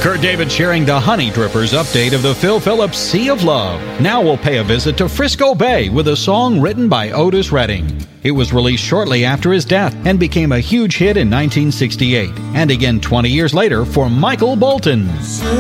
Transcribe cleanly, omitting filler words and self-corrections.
Kurt David sharing the Honey Drippers update of the Phil Phillips Sea of Love. Now we'll pay a visit to Frisco Bay with a song written by Otis Redding. It was released shortly after his death and became a huge hit in 1968, and again 20 years later for Michael Bolton.